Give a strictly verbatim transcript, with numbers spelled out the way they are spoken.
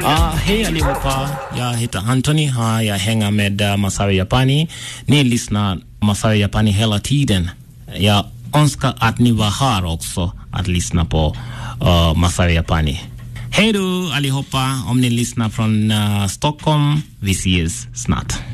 Ah, hej allihopa, jag heter Anthony, ha, jag hänger med uh, Masawi Japani. Ni lyssnar Masawi Japani hela tiden. Jag önskar att ni var här också att lyssna på uh, Masawi Japani. Hej då allihopa, om ni lyssnar från uh, Stockholm, vi ses snart.